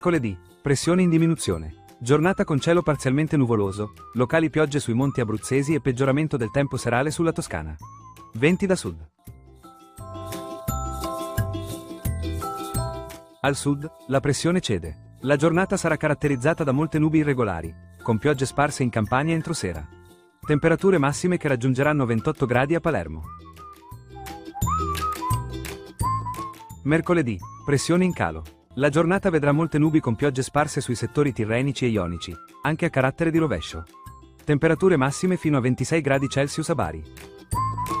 Mercoledì, pressione in diminuzione. Giornata con cielo parzialmente nuvoloso, locali piogge sui monti abruzzesi e peggioramento del tempo serale sulla Toscana. Venti da sud. Al sud, la pressione cede. La giornata sarà caratterizzata da molte nubi irregolari, con piogge sparse in Campania entro sera. Temperature massime che raggiungeranno 28 gradi a Palermo. Mercoledì, pressione in calo. La giornata vedrà molte nubi con piogge sparse sui settori tirrenici e ionici, anche a carattere di rovescio. Temperature massime fino a 26 gradi Celsius a Bari.